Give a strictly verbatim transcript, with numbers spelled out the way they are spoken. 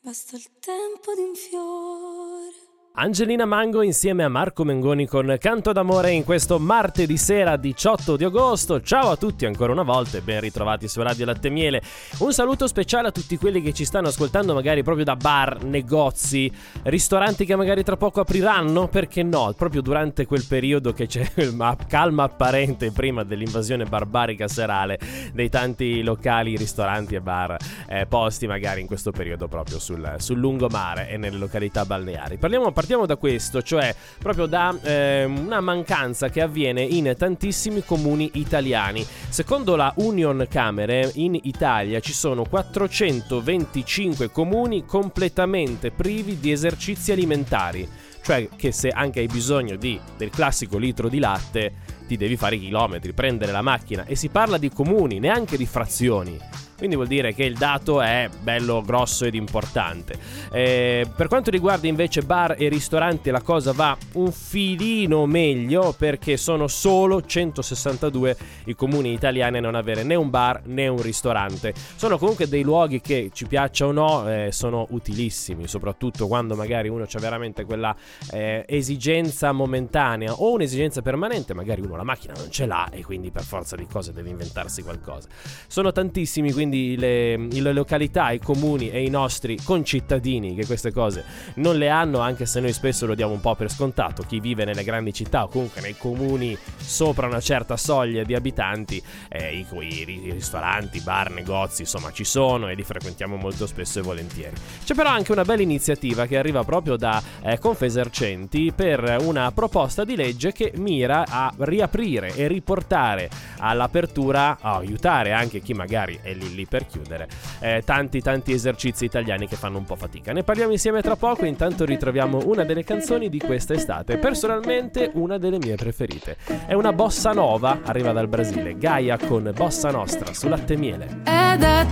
Basta il tempo di un fiore. Angelina Mango insieme a Marco Mengoni con Canto d'amore in questo martedì sera diciotto di agosto. Ciao a tutti ancora una volta e ben ritrovati su Radio Latte e Miele. Un saluto speciale a tutti quelli che ci stanno ascoltando magari proprio da bar, negozi, ristoranti che magari tra poco apriranno, perché no, proprio durante quel periodo che c'è una calma apparente prima dell'invasione barbarica serale dei tanti locali, ristoranti e bar eh, posti magari in questo periodo proprio sul, sul lungomare e nelle località balneari. Parliamo Partiamo da questo, cioè proprio da eh, una mancanza che avviene in tantissimi comuni italiani. Secondo la Union Camere, in Italia ci sono quattrocentoventicinque comuni completamente privi di esercizi alimentari. Cioè che se anche hai bisogno di, del classico litro di latte, ti devi fare i chilometri, prendere la macchina. E si parla di comuni, neanche di frazioni. Quindi vuol dire che il dato è bello grosso ed importante. Eh, per quanto riguarda invece bar e ristoranti, la cosa va un filino meglio, perché sono solo centosessantadue i comuni italiani a non avere né un bar né un ristorante. Sono comunque dei luoghi che, ci piaccia o no, eh, sono utilissimi, soprattutto quando magari uno c'ha veramente quella eh, esigenza momentanea o un'esigenza permanente. Magari uno la macchina non ce l'ha e quindi per forza di cose deve inventarsi qualcosa. Sono tantissimi, quindi le, le località, i comuni e i nostri concittadini che queste cose non le hanno, anche se noi spesso lo diamo un po' per scontato. Chi vive nelle grandi città o comunque nei comuni sopra una certa soglia di abitanti, eh, i, i, i ristoranti, bar, negozi, insomma ci sono e li frequentiamo molto spesso e volentieri. C'è però anche una bella iniziativa che arriva proprio da eh, Confesercenti per una proposta di legge che mira a riaprire e riportare all'apertura, a aiutare anche chi magari è lì lì per chiudere, eh, tanti tanti esercizi italiani che fanno un po' fatica. Ne parliamo insieme tra poco. Intanto ritroviamo una delle canzoni di questa estate, personalmente una delle mie preferite. È una bossa nova, arriva dal Brasile, Gaia con Bossa Nostra su Latte e Miele. È da